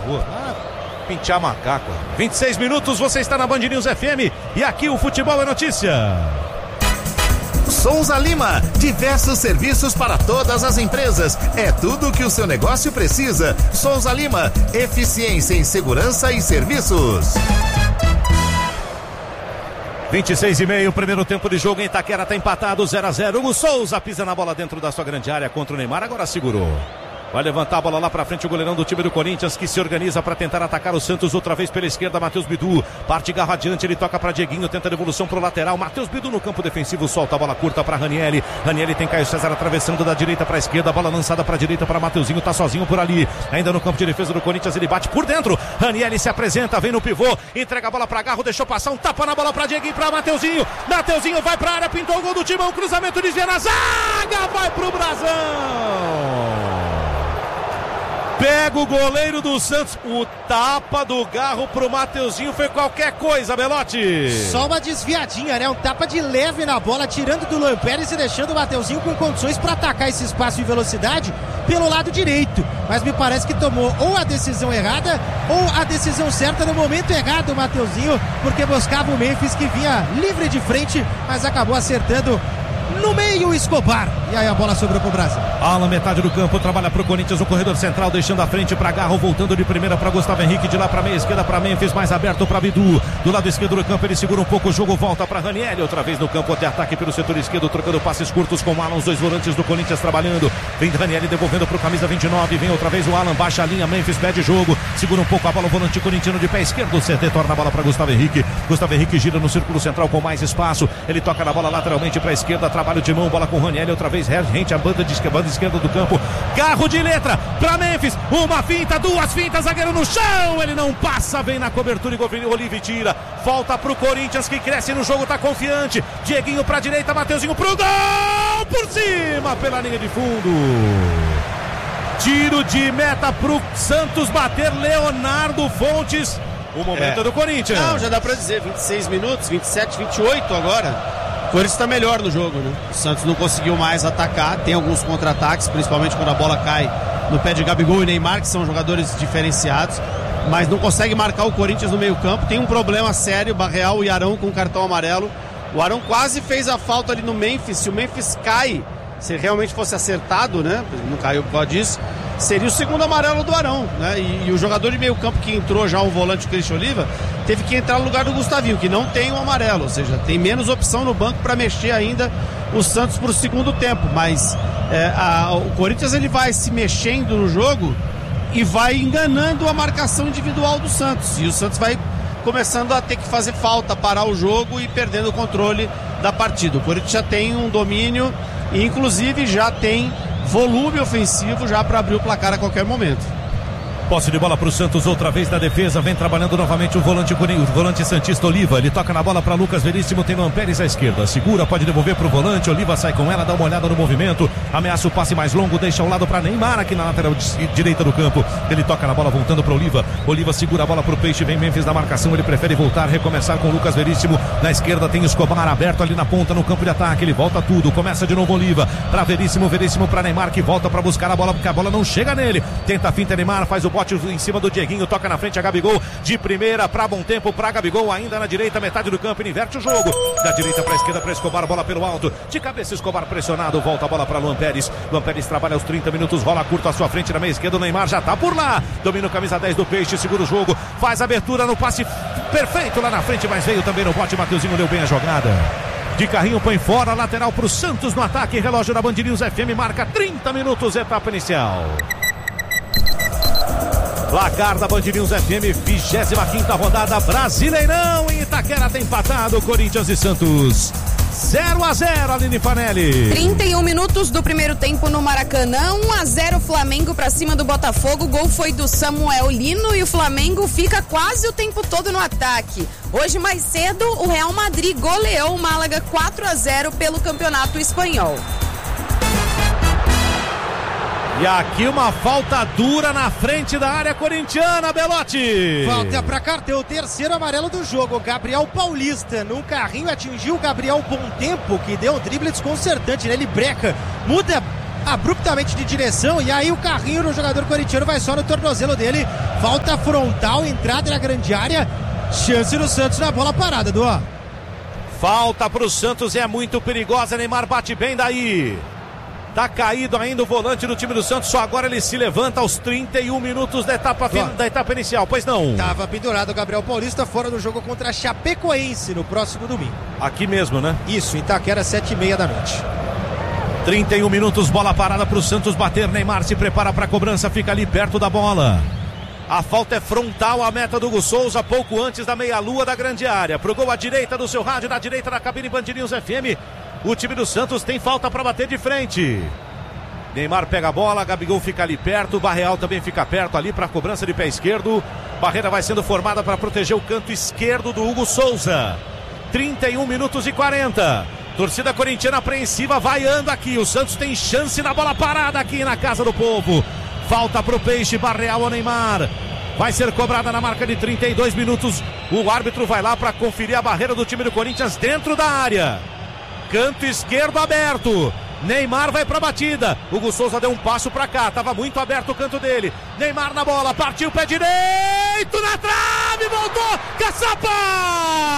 rua. Pintar macaco. 26 minutos, você está na Band News FM e aqui o futebol é notícia. Souza Lima, diversos serviços para todas as empresas. É tudo o que o seu negócio precisa. Souza Lima, eficiência em segurança e serviços. 26:30, primeiro tempo de jogo em Itaquera, está empatado 0-0. Hugo Souza pisa na bola dentro da sua grande área contra o Neymar, agora segurou. Vai levantar a bola lá pra frente o goleirão do time do Corinthians, que se organiza para tentar atacar o Santos outra vez pela esquerda. Matheus Bidu parte garro adiante, ele toca pra Dieguinho, tenta a devolução pro lateral. Matheus Bidu no campo defensivo, solta a bola curta pra Ranieri. Ranieri tem Caio César atravessando da direita pra esquerda, a bola lançada pra direita para Mateuzinho, tá sozinho por ali. Ainda no campo de defesa do Corinthians, ele bate por dentro. Ranieri se apresenta, vem no pivô, entrega a bola pra Garro, deixou passar um tapa na bola pra Dieguinho, pra Mateuzinho. Mateuzinho vai pra área, pintou o gol do Timão, cruzamento, desvia na zaga, vai pro Brasão. Pega o goleiro do Santos. O tapa do Garro pro Mateuzinho foi qualquer coisa, Belotti. Só uma desviadinha, né? Um tapa de leve na bola, tirando do Luan Pérez e deixando o Mateuzinho com condições para atacar esse espaço em velocidade pelo lado direito. Mas me parece que tomou ou a decisão errada ou a decisão certa no momento errado o Mateuzinho, porque buscava o Memphis, que vinha livre de frente, mas acabou acertando no meio o Escobar. E aí a bola sobrou pro Brasil. Alan, metade do campo, trabalha pro Corinthians, o corredor central, deixando a frente pra Garro, voltando de primeira pra Gustavo Henrique, de lá pra meia esquerda pra Memphis, mais aberto pra Bidu. Do lado esquerdo do campo, ele segura um pouco o jogo, volta pra Ranieri, outra vez no campo, até ataque pelo setor esquerdo, trocando passes curtos com o Alan, os dois volantes do Corinthians trabalhando. Vem Ranieri devolvendo pro camisa 29, vem outra vez o Alan, baixa a linha, Memphis pede jogo, segura um pouco a bola, o volante corintiano de pé esquerdo, CT torna a bola pra Gustavo Henrique. Gustavo Henrique gira no círculo central com mais espaço, ele toca na bola lateralmente pra esquerda, trabalha o timão, bola com Ranieri, outra vez rente a banda esquerda do campo. Garro de letra pra Memphis, uma finta, duas fintas, zagueiro no chão, ele não passa, vem na cobertura e Olive tira, volta pro Corinthians, que cresce no jogo, tá confiante. Dieguinho pra direita, Mateuzinho pro gol, por cima, pela linha de fundo. Tiro de meta pro Santos bater, Leonardo Fontes. O momento do Corinthians. Não, já dá pra dizer, 26 minutos, 27, 28 agora. O Corinthians está melhor no jogo, né? O Santos não conseguiu mais atacar, tem alguns contra-ataques, principalmente quando a bola cai no pé de Gabigol e Neymar, que são jogadores diferenciados, mas não consegue marcar o Corinthians no meio-campo. Tem um problema sério, Barreal e Arão com cartão amarelo. O Arão quase fez a falta ali no Memphis. Se o Memphis cai, se realmente fosse acertado, né? Não caiu por causa disso, seria o segundo amarelo do Arão, né? E o jogador de meio campo que entrou já, o volante, o Christian Oliva, teve que entrar no lugar do Gustavinho, que não tem um amarelo, ou seja, tem menos opção no banco para mexer ainda o Santos para o segundo tempo. Mas o Corinthians, ele vai se mexendo no jogo e vai enganando a marcação individual do Santos, e o Santos vai começando a ter que fazer falta, parar o jogo e perdendo o controle da partida. O Corinthians já tem um domínio e inclusive já tem volume ofensivo já para abrir o placar a qualquer momento. Posse de bola para o Santos, outra vez na defesa, vem trabalhando novamente o volante santista Oliva, ele toca na bola para Lucas Veríssimo, tem Luan Pérez à esquerda, segura, pode devolver para o volante, Oliva sai com ela, dá uma olhada no movimento, ameaça o passe mais longo, deixa ao lado para Neymar aqui na lateral direita do campo, ele toca na bola voltando para Oliva, Oliva segura a bola para o Peixe, vem Memphis na marcação, ele prefere voltar, recomeçar com Lucas Veríssimo, na esquerda tem Escobar aberto ali na ponta no campo de ataque, ele volta tudo, começa de novo Oliva, para Veríssimo para Neymar, que volta para buscar a bola, porque a bola não chega nele, tenta a finta, Neymar faz o bote em cima do Dieguinho, toca na frente a Gabigol, de primeira para Bom Tempo, para Gabigol, ainda na direita, metade do campo, ele inverte o jogo, da direita para a esquerda para Escobar, bola pelo alto, de cabeça Escobar pressionado, volta a bola para Luan Pérez trabalha aos 30 minutos, rola curto à sua frente, na meia esquerda, o Neymar já tá por lá, domina o camisa 10 do Peixe, segura o jogo, faz a abertura no passe perfeito lá na frente, mas veio também no bote, Mateuzinho leu bem a jogada. De carrinho põe fora, lateral pro Santos no ataque, relógio da Band News FM marca 30 minutos, etapa inicial. Placar da Band News FM, 25ª rodada, Brasileirão em Itaquera, tem empatado Corinthians e Santos. 0-0, Aline Fanelli. 31 minutos do primeiro tempo no Maracanã, 1-0 Flamengo pra cima do Botafogo, o gol foi do Samuel Lino e o Flamengo fica quase o tempo todo no ataque. Hoje mais cedo, o Real Madrid goleou o Málaga 4-0 pelo Campeonato Espanhol. E aqui uma falta dura na frente da área corintiana, Belotti. Falta pra cartão, o terceiro amarelo do jogo. Gabriel Paulista num carrinho atingiu o Gabriel Bom Tempo, que deu um drible desconcertante, né? Ele breca, muda abruptamente de direção, e aí o carrinho do jogador corintiano vai só no tornozelo dele. Falta frontal, entrada na grande área, chance do Santos na bola parada, Duó. Falta pro Santos, é muito perigosa. Neymar bate bem daí. Tá caído ainda o volante do time do Santos. Só agora ele se levanta aos 31 minutos da etapa inicial. Pois não. Tava pendurado o Gabriel Paulista fora do jogo contra a Chapecoense no próximo domingo. Aqui mesmo, né? Isso, Itaquera, 7h30 da noite. 31 minutos, bola parada pro Santos bater. Neymar se prepara pra cobrança, fica ali perto da bola. A falta é frontal à meta do Hugo Souza, pouco antes da meia-lua da grande área. Pro gol à direita do seu rádio, na direita da cabine Band News FM. O time do Santos tem falta para bater de frente. Neymar pega a bola, Gabigol fica ali perto, Barreal também fica perto ali para a cobrança de pé esquerdo. Barreira vai sendo formada para proteger o canto esquerdo do Hugo Souza. 31 minutos e 40. Torcida corintiana apreensiva vaiando aqui. O Santos tem chance na bola parada aqui na Casa do Povo. Falta pro Peixe, Barreal ao Neymar. Vai ser cobrada na marca de 32 minutos. O árbitro vai lá para conferir a barreira do time do Corinthians dentro da área. Canto esquerdo aberto. Neymar vai pra batida. Hugo Souza deu um passo pra cá. Tava muito aberto o canto dele. Neymar na bola. Partiu pé direito na trave. Voltou. Caçapa!